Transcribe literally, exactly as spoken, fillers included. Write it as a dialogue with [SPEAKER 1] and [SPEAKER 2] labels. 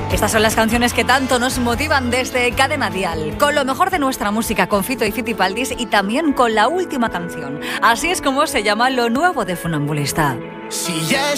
[SPEAKER 1] Estas son las canciones que tanto nos motivan desde Cadena Dial, con lo mejor de nuestra música, con Fito y Fitipaldis y también con la última canción. Así es como se llama lo nuevo de Funambulista.
[SPEAKER 2] Si ya es